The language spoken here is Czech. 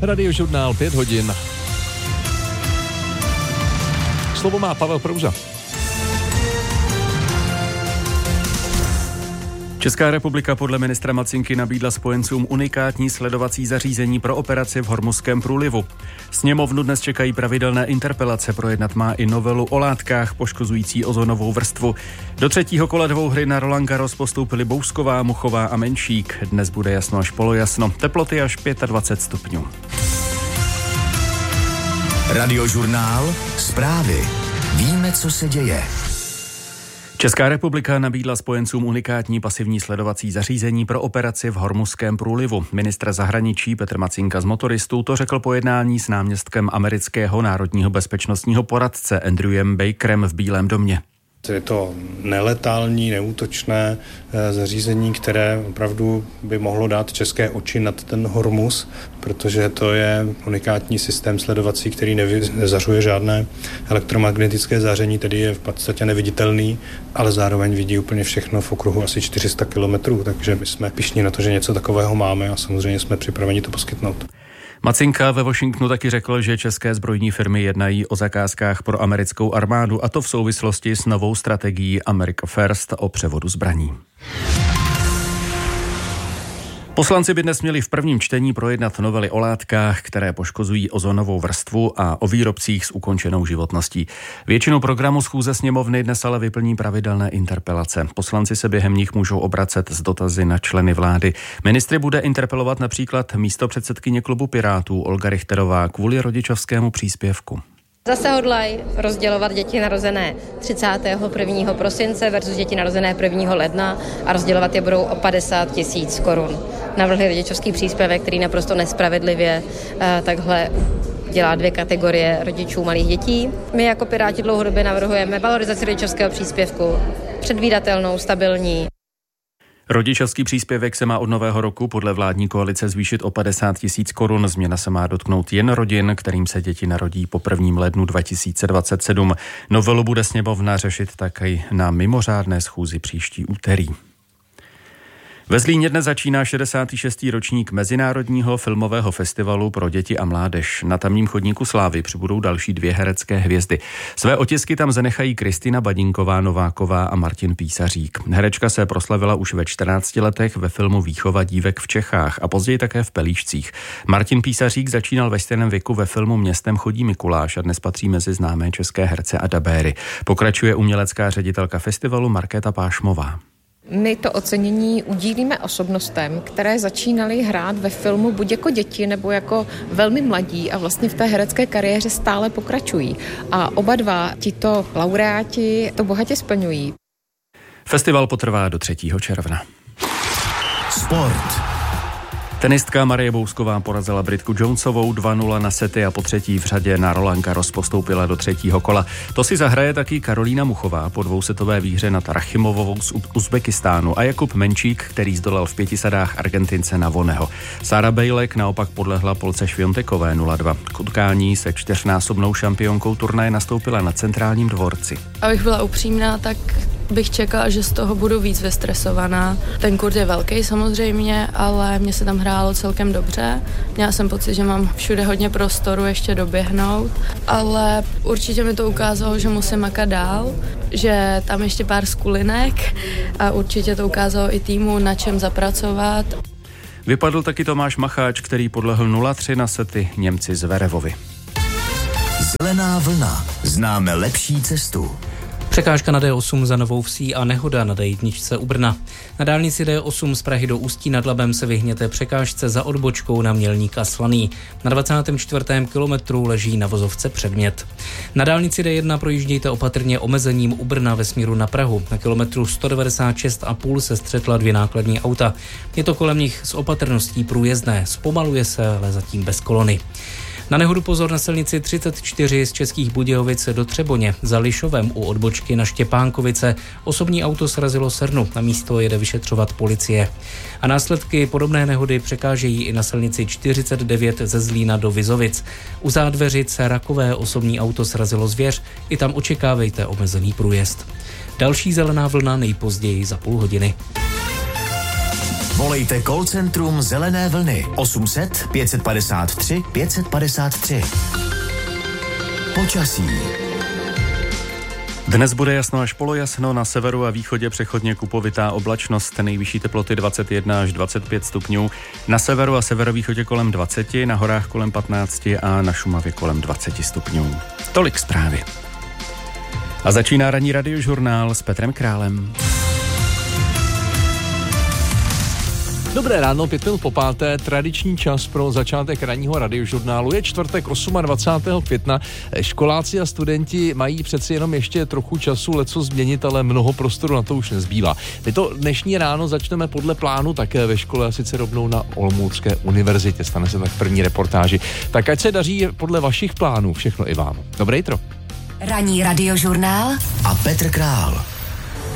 Radiožurnál 5 hodin. Slovo má Pavel Prouza. Česká republika podle ministra Macinky nabídla spojencům unikátní sledovací zařízení pro operaci v Hormuzském průlivu. Sněmovnu dnes čekají pravidelné interpelace, projednat má i novelu o látkách poškozující ozonovou vrstvu. Do třetího kola dvouhry na Roland Garros postoupili Bousková, Muchová a Menšík. Dnes bude jasno až polojasno, teploty až 25 stupňů. Radiožurnál, zprávy. Víme, co se děje. Česká republika nabídla spojencům unikátní pasivní sledovací zařízení pro operaci v Hormuzském průlivu. Ministr zahraničí Petr Macinka z Motoristů to řekl po jednání s náměstkem amerického národního bezpečnostního poradce Andrewem Bakerem v Bílém domě. Je to neletální, neútočné zařízení, které opravdu by mohlo dát české oči nad ten Hormuz, protože to je unikátní systém sledovací, který nezařuje žádné elektromagnetické záření, tedy je v podstatě neviditelný, ale zároveň vidí úplně všechno v okruhu asi 400 kilometrů, takže my jsme pyšní na to, že něco takového máme a samozřejmě jsme připraveni to poskytnout. Macinka ve Washingtonu taky řekl, že české zbrojní firmy jednají o zakázkách pro americkou armádu, a to v souvislosti s novou strategií America First o převodu zbraní. Poslanci by dnes měli v prvním čtení projednat novely o látkách, které poškozují ozonovou vrstvu, a o výrobcích s ukončenou životností. Většinu programu schůze sněmovny dnes ale vyplní pravidelné interpelace. Poslanci se během nich můžou obracet s dotazy na členy vlády. Ministry bude interpelovat například místopředsedkyně klubu Pirátů Olga Richterová kvůli rodičovskému příspěvku. Zase hodlají rozdělovat děti narozené 31. prosince versus děti narozené 1. ledna a rozdělovat je budou o 50 000 korun. Navrhli rodičovský příspěvek, který naprosto nespravedlivě takhle dělá dvě kategorie rodičů malých dětí. My jako Piráti dlouhodobě navrhujeme valorizaci rodičovského příspěvku, předvídatelnou, stabilní. Rodičovský příspěvek se má od nového roku podle vládní koalice zvýšit o 50 000 korun. Změna se má dotknout jen rodin, kterým se děti narodí po 1. lednu 2027. Novelu bude sněmovna řešit také na mimořádné schůzi příští úterý. Ve Zlíně dnes začíná 66. ročník Mezinárodního filmového festivalu pro děti a mládež. Na tamním chodníku slávy přibudou další 2 herecké hvězdy. Své otisky tam zanechají Kristýna Badinková Nováková a Martin Písařík. Herečka se proslavila už ve 14 letech ve filmu Výchova dívek v Čechách a později také v Pelíšcích. Martin Písařík začínal ve stejném věku ve filmu Městem chodí Mikuláš a dnes patří mezi známé české herce a dabéry. Pokračuje umělecká ředitelka festivalu Markéta Pášmová. My to ocenění udílíme osobnostem, které začínaly hrát ve filmu buď jako děti nebo jako velmi mladí a vlastně v té herecké kariéře stále pokračují. A oba dva tito laureáti to bohatě splňují. Festival potrvá do 3. června. Sport. Tenistka Marie Bousková porazila Britku Jonesovou 2-0 na sety a po třetí v řadě na Roland Garros postoupila do 3. kola. To si zahraje taky Karolína Muchová po dvousetové výhře nad Rachimovou z Uzbekistánu a Jakub Menšík, který zdolal v 5 sadách Argentince Navoneho. Sára Bejlek naopak podlehla Polce Šviontekové 0-2. K utkání se 4násobnou šampionkou turnaje nastoupila na Centrálním dvorci. Abych byla upřímná, tak bych čekala, že z toho budu víc vystresovaná. Ten kurt je velký samozřejmě, ale mně se tam hrálo celkem dobře. Měla jsem pocit, že mám všude hodně prostoru ještě doběhnout, ale určitě mi to ukázalo, že musím makat dál, že tam ještě pár skulinek a určitě to ukázalo i týmu, na čem zapracovat. Vypadl taky Tomáš Macháč, který podlehl 0-3 na sety Němci Zverevovi. Zelená vlna. Známe lepší cestu. Překážka na D8 za Novou Vsí a nehoda na D1 u Brna. Na dálnici D8 z Prahy do Ústí nad Labem se vyhněte překážce za odbočkou na Mělník a Slaný. Na 24. kilometru leží na vozovce předmět. Na dálnici D1 projíždějte opatrně omezením u Brna ve směru na Prahu. Na kilometru 196,5 se střetla 2 nákladní auta. Je to kolem nich s opatrností průjezdné. Zpomaluje se, ale zatím bez kolony. Na nehodu pozor na silnici 34 z Českých Budějovic do Třeboně. Za Lišovem u odbočky na Štěpánkovice osobní auto srazilo srnu. Na místo jede vyšetřovat policie. A následky podobné nehody překážejí i na silnici 49 ze Zlína do Vizovic. U Zádveřic Rakové osobní auto srazilo zvěř. I tam očekávejte omezený průjezd. Další zelená vlna nejpozději za půl hodiny. Volejte call centrum Zelené vlny 800 553 553. Počasí. Dnes bude jasno až polojasno, na severu a východě přechodně kupovitá oblačnost, nejvyšší teploty 21 až 25 stupňů, na severu a severovýchodě kolem 20, na horách kolem 15 a na Šumavě kolem 20 stupňů. Tolik zprávy. A začíná ranní radiožurnál s Petrem Králem. Dobré ráno, 5 minut po 5. Tradiční čas pro začátek ranního radiožurnálu. Je čtvrtek 28. května. Školáci a studenti mají přeci jenom ještě trochu času leco změnit, ale mnoho prostoru na to už nezbývá. My to dnešní ráno začneme podle plánu také ve škole, a sice rovnou na Olomoucké univerzitě. Stane se tak v první reportáži. Tak ať se daří podle vašich plánů, všechno i vám. Dobré jitro. Ranní radiožurnál a Petr Král.